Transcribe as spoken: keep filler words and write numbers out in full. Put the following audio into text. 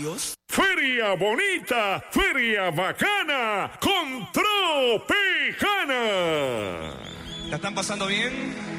Adiós. Feria bonita, feria bacana, con Tropicana. ¿La están pasando bien?